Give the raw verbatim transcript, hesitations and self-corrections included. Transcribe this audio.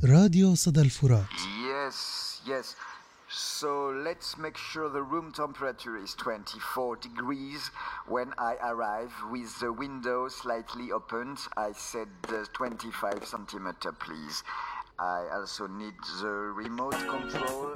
راديو صدى الفرات. Yes, yes. So let's make sure the room temperature is twenty-four degrees when I arrive with the window slightly opened. I said uh, twenty-five centimeter, please. I also need the remote control.